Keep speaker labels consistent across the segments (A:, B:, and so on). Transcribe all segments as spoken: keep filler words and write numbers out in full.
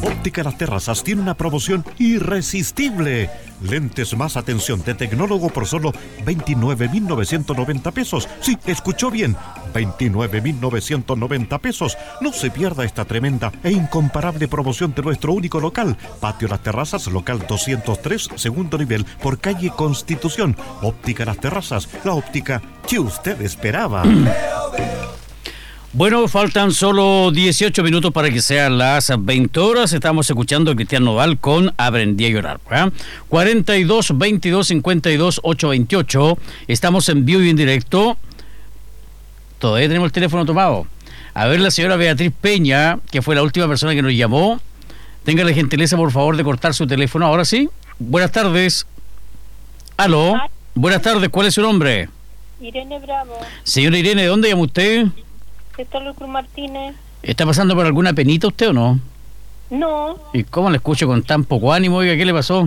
A: Óptica Las Terrazas tiene una promoción irresistible. Lentes más atención de tecnólogo por solo veintinueve mil novecientos noventa pesos. Sí, escuchó bien, veintinueve mil novecientos noventa pesos. No se pierda esta tremenda e incomparable promoción de nuestro único local. Patio Las Terrazas, local doscientos tres, segundo nivel, por calle Constitución. Óptica Las Terrazas, la óptica que usted esperaba.
B: Bueno, faltan solo dieciocho minutos para que sean las veinte horas. Estamos escuchando a Cristian Nodal con Aprendí a llorar. ¿eh? cuarenta y dos, veintidós, cincuenta y dos, ochocientos veintiocho. Estamos en vivo y en directo. Todavía tenemos el teléfono tomado. A ver, la señora Beatriz Peña, que fue la última persona que nos llamó. Tenga la gentileza, por favor, de cortar su teléfono. Ahora sí. Buenas tardes. Aló. Buenas tardes. ¿Cuál es su nombre?
C: Irene Bravo.
B: Señora Irene, ¿de dónde llama usted?
C: Héctor Lucas Martínez.
B: ¿Está pasando por alguna penita usted o no?
C: No.
B: ¿Y cómo le escucho con tan poco ánimo? Oiga, ¿qué le pasó?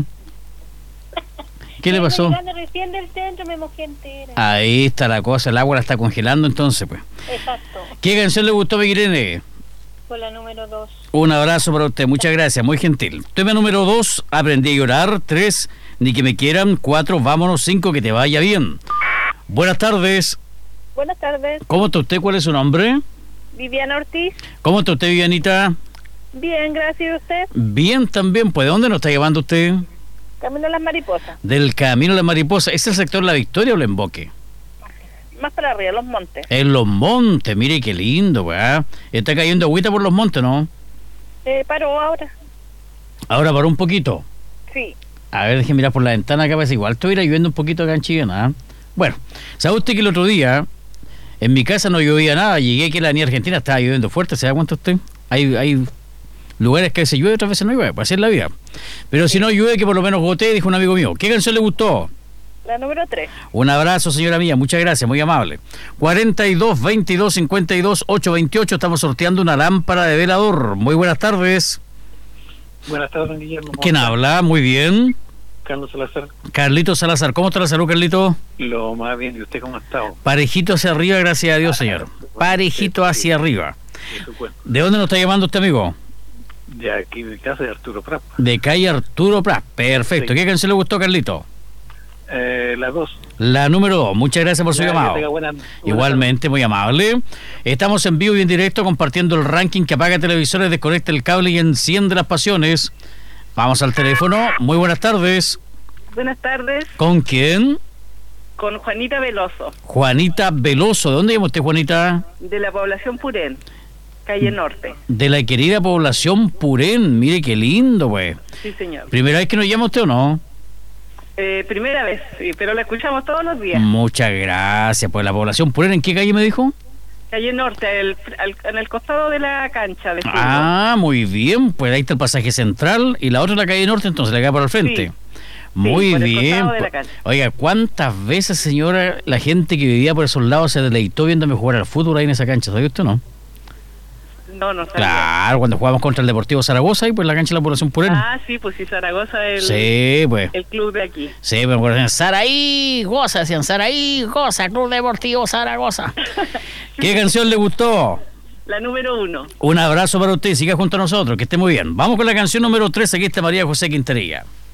B: ¿Qué le pasó?
C: Recién del centro me mojé entera.
B: Ahí está la cosa, el agua la está congelando entonces, pues.
C: Exacto.
B: ¿Qué canción le gustó a Irene?
C: Fue la número dos.
B: Un abrazo para usted, muchas gracias, muy gentil. Tema número dos, Aprendí a llorar. Tres, ni que me quieran. Cuatro, vámonos. Cinco, que te vaya bien. Buenas tardes.
C: Buenas tardes.
B: ¿Cómo está usted? ¿Cuál es su nombre?
C: Viviana Ortiz.
B: ¿Cómo está usted, Vivianita?
C: Bien, gracias. ¿Y usted?
B: Bien también, pues. ¿De dónde nos está llevando usted?
C: Camino a las Mariposas.
B: Del Camino a las Mariposas. ¿Es el sector La Victoria o el Emboque?
C: Más para arriba, Los Montes.
B: En Los Montes, mire qué lindo, weá. Está cayendo agüita por Los Montes, ¿no?
C: Eh, paró ahora.
B: Ahora paró un poquito.
C: Sí.
B: A ver, déjeme mirar por la ventana acá, parece igual estuviera lloviendo un poquito acá en Chillena. ¿eh? Bueno, ¿sabe usted que el otro día en mi casa no llovía nada? Llegué aquí a la avenida Argentina, estaba lloviendo fuerte, ¿se da cuenta usted? Hay, hay lugares que a veces llueve, otras veces no llueve, para hacer la vida. Pero sí. Si no llueve, que por lo menos gotee, dijo un amigo mío. ¿Qué canción le gustó?
C: La número tres.
B: Un abrazo, señora mía, muchas gracias, muy amable. cuarenta y dos, veintidós, cincuenta y dos, ochocientos veintiocho, estamos sorteando una lámpara de velador. Muy buenas tardes.
D: Buenas tardes, Guillermo.
B: ¿Quién habla? Muy bien.
D: Carlos Salazar.
B: Carlito Salazar, ¿cómo está la salud, Carlito?
D: Lo más bien, ¿y usted cómo ha estado?
B: Parejito hacia arriba, gracias a Dios, señor. Parejito hacia arriba. ¿De dónde nos está llamando usted, amigo?
D: De aquí, de casa de Arturo Prat.
B: De calle Arturo Prat, perfecto. Sí. ¿Qué canción le gustó, Carlito?
D: Eh, la dos.
B: La número dos, muchas gracias por su ya, llamado. Buena, buena Igualmente, tarde. Muy amable. Estamos en vivo y en directo compartiendo el ranking que apaga televisores, desconecta el cable y enciende las pasiones. Vamos al teléfono. Muy buenas tardes.
C: Buenas tardes.
B: ¿Con quién?
C: Con Juanita Veloso.
B: Juanita Veloso. ¿De dónde llama usted, Juanita?
C: De la población Purén, calle Norte.
B: De la querida población Purén. Mire qué lindo, güey.
C: Sí, señor.
B: ¿Primera vez que nos llama usted o no?
C: Eh, primera vez, sí, pero la escuchamos todos los días.
B: Muchas gracias. Pues la población Purén, ¿en qué calle me dijo?
C: Calle Norte, el, el, en el costado de la cancha de fútbol.
B: Ah, muy bien, pues ahí está el pasaje central y la otra es la calle Norte, entonces la queda por el frente. Sí. Muy sí, bien. Oiga, ¿cuántas veces, señora, la gente que vivía por esos lados se deleitó viéndome jugar al fútbol ahí en esa cancha? ¿Sabe usted o no?
C: No, no sabía.
B: Claro, cuando jugamos contra el Deportivo Zaragoza y pues la cancha de la población Purén.
C: Ah, sí, pues sí, Zaragoza es el,
B: sí, pues.
C: el club de aquí.
B: Sí, pero pues, decían Saraí, goza, decían Saraí, goza, Club Deportivo Zaragoza. ¿Qué canción le gustó?
C: La número uno.
B: Un abrazo para usted, siga junto a nosotros, que esté muy bien. Vamos con la canción número tres, aquí está María José Quintanilla.